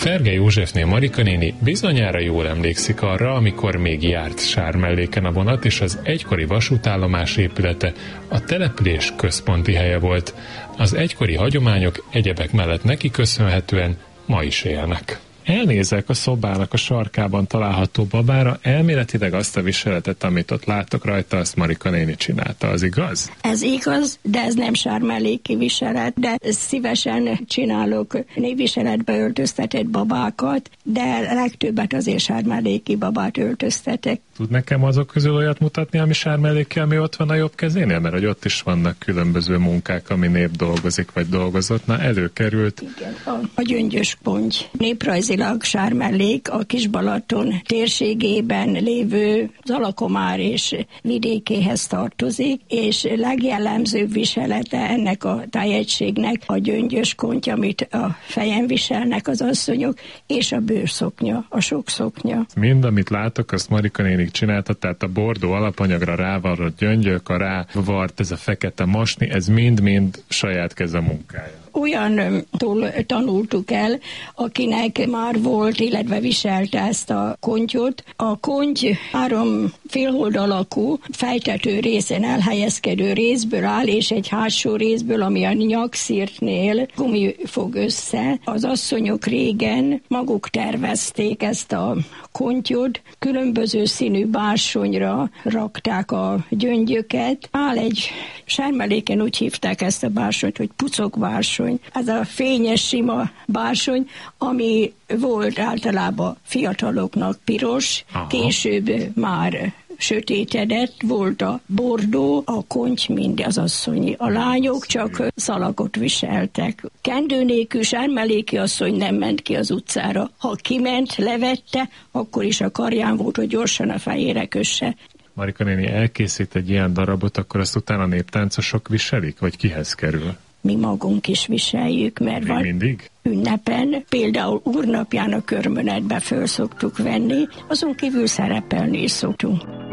Ferge Józsefné Marika néni bizonyára jól emlékszik arra, amikor még járt Sármelléken a vonat, és az egykori vasútállomás épülete a település központi helye volt. Az egykori hagyományok egyebek mellett neki köszönhetően ma is élnek. Elnézek a szobának a sarkában található babára, elméletileg azt a viseletet, amit ott látok rajta, azt Marika néni csinálta, az igaz? Ez igaz, de ez nem sármelléki viselet, de szívesen csinálok névviseletbe öltöztetett babákat, de legtöbbet azért sármelléki babát öltöztetek. Tud nekem azok közül olyat mutatni, ami sármelléki, ami ott van a jobb kezénél? Mert hogy ott is vannak különböző munkák, ami nép dolgozik, vagy dolgozott. Na, előkerült. Igen, a gyöngyös ponty. Néprajzilag Sármellék a Kis-Balaton térségében lévő Zalakomár és vidékéhez tartozik, és legjellemzőbb viselete ennek a tájegységnek a gyöngyös ponty, amit a fejen viselnek az asszonyok, és a bőrszoknya, a sok szoknya. Mind, amit látok, azt Marika néni csinálta, tehát a bordó alapanyagra rávarrott gyöngyök, a rávart, ez a fekete mosni, ez mind-mind saját keze munkája. Olyantól tanultuk el, akinek már volt, illetve viselte ezt a kontyot. A konty 3 félhold alakú, fejtető részen elhelyezkedő részből áll, és egy hátsó részből, ami a nyakszírtnél gumi fog össze. Az asszonyok régen maguk tervezték ezt a kontyot, különböző színű bársonyra rakták a gyöngyöket. Áll egy Sármelléken úgy hívták ezt a bársonyt, hogy pucokbársony. Ez a fényes, sima bársony, ami volt általában fiataloknak piros, később már sötétedett, volt a bordó, a konty mind az asszonyi. A lányok csak szalagot viseltek. Kendő nélkül sármelléki asszony nem ment ki az utcára. Ha kiment, levette, akkor is a karján volt, hogy gyorsan a fejére kösse. Marika néni elkészít egy ilyen darabot, akkor azt utána néptáncosok viselik, vagy kihez kerül? Mi magunk is viseljük, mert van mindig? Ünnepen, például úrnapján a körmönetbe föl szoktuk venni, azon kívül szerepelni is szoktunk.